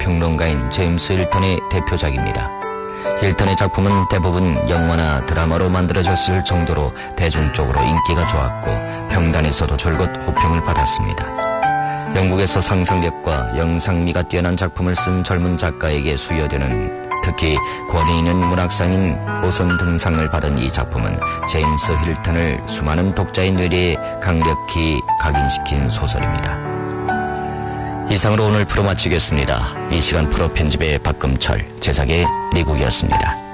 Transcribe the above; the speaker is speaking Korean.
평론가인 제임스 힐턴의 대표작입니다. 힐턴의 작품은 대부분 영화나 드라마로 만들어졌을 정도로 대중적으로 인기가 좋았고 평단에서도 줄곧 호평을 받았습니다. 영국에서 상상력과 영상미가 뛰어난 작품을 쓴 젊은 작가에게 수여되는, 특히 권위 있는 문학상인 오선 등상을 받은 이 작품은 제임스 힐턴을 수많은 독자의 뇌리에 강력히 각인시킨 소설입니다. 이상으로 오늘 프로 마치겠습니다. 이 시간 프로 편집의 박금철, 제작의 리국이었습니다.